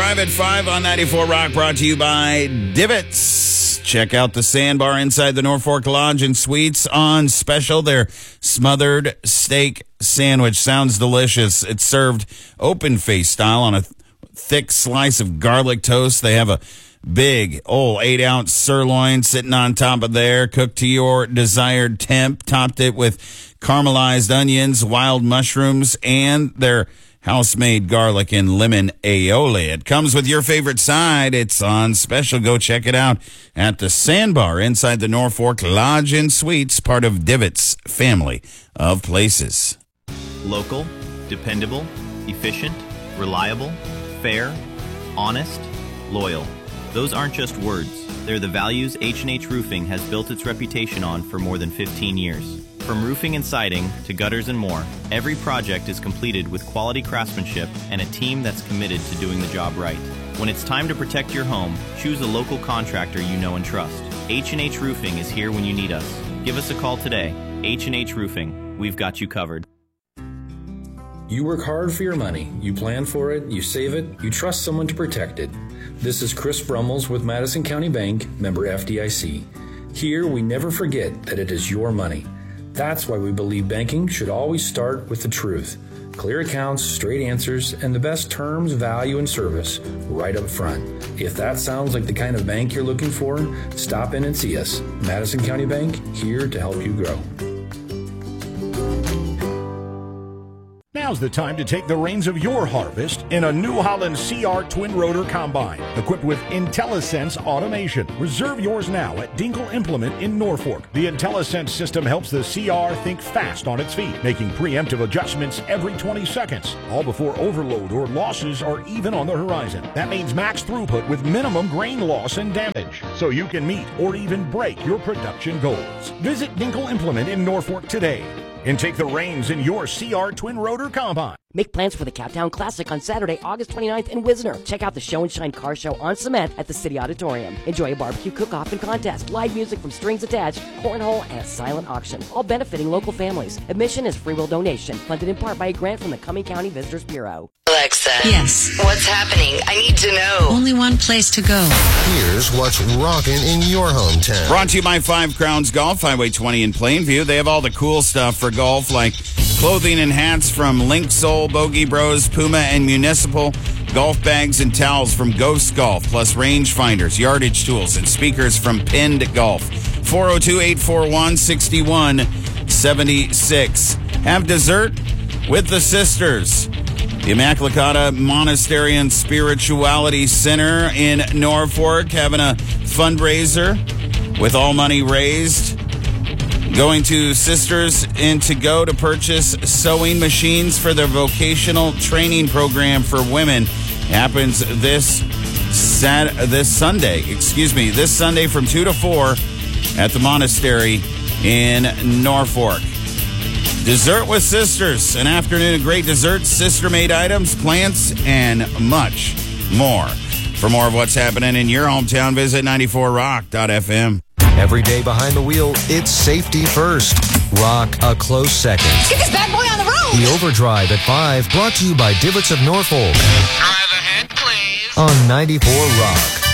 Drive at 5 on 94 Rock, brought to you by Divots. Check out the Sandbar inside the Norfolk Lodge and Suites on special. Their smothered steak sandwich sounds delicious. It's served open-face style on a thick slice of garlic toast. They have a big old 8-ounce sirloin sitting on top of there, cooked to your desired temp. Topped it with caramelized onions, wild mushrooms, and their house-made garlic and lemon aioli. It comes with your favorite side. It's on special. Go check it out at the Sandbar inside the Norfolk Lodge and Suites, part of Divots family of places. Local, dependable, efficient, reliable, fair, honest, loyal. Those aren't just words. They're the values H&H Roofing has built its reputation on for more than 15 years. From roofing and siding to gutters and more, every project is completed with quality craftsmanship and a team that's committed to doing the job right. When it's time to protect your home, choose a local contractor you know and trust. H&H Roofing is here when you need us. Give us a call today. H&H Roofing. We've got you covered. You work hard for your money. You plan for it, you save it, you trust someone to protect it. This is Chris Brummels with Madison County Bank, member FDIC. Here, we never forget that it is your money. That's why we believe banking should always start with the truth. Clear accounts, straight answers, and the best terms, value, and service right up front. If that sounds like the kind of bank you're looking for, stop in and see us. Madison County Bank, here to help you grow. Now's the time to take the reins of your harvest in a New Holland CR twin rotor combine equipped with IntelliSense automation. Reserve yours now at Dinkle Implement in Norfolk. The IntelliSense system helps the CR think fast on its feet, making preemptive adjustments every 20 seconds, all before overload or losses are even on the horizon. That means max throughput with minimum grain loss and damage, so you can meet or even break your production goals. Visit Dinkle Implement in Norfolk today and take the reins in your CR twin rotor combine. Make plans for the Captown Classic on Saturday, August 29th in Wisner. Check out the Show and Shine car show on cement at the City Auditorium. Enjoy a barbecue cook-off and contest, live music from Strings Attached, cornhole, and a silent auction, all benefiting local families. Admission is free will donation, funded in part by a grant from the Cumming County Visitors Bureau. Alexa. Yes. What's happening? I need to know. Only one place to go. Here's what's rocking in your hometown. Brought to you by Five Crowns Golf, Highway 20 in Plainview. They have all the cool stuff for golf, like clothing and hats from Link Soul, Bogey Bros, Puma, and Municipal. Golf bags and towels from Ghost Golf, plus range finders, yardage tools, and speakers from Pinned Golf. 402-841-6176. Have dessert with the sisters. The Immaculata Monastery and Spirituality Center in Norfolk having a fundraiser with all money raised going to Sisters in To Go to purchase sewing machines for their vocational training program for women. Happens this Sunday from 2 to 4 at the monastery in Norfolk. Dessert with Sisters, an afternoon of great desserts, sister-made items, plants, and much more. For more of what's happening in your hometown, visit 94rock.fm. Every day behind the wheel, it's safety first. Rock a close second. Get this bad boy on the road. The Overdrive at 5, brought to you by Divots of Norfolk. Drive ahead, please. On 94 Rock.